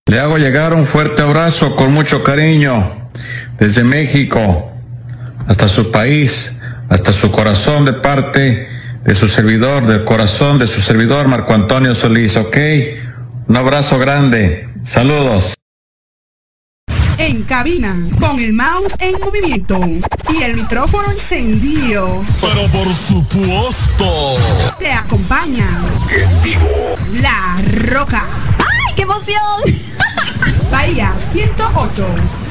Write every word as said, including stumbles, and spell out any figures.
Le hago llegar un fuerte abrazo con mucho cariño desde México hasta su país, hasta su corazón, de parte de su servidor, del corazón de su servidor Marco Antonio Solís, ¿ok? Un abrazo grande, saludos. En cabina, con el mouse en movimiento y el micrófono encendido. Pero por supuesto, te acompaña en vivo La Roca. ¡Ay, qué emoción! Bahía ciento ocho.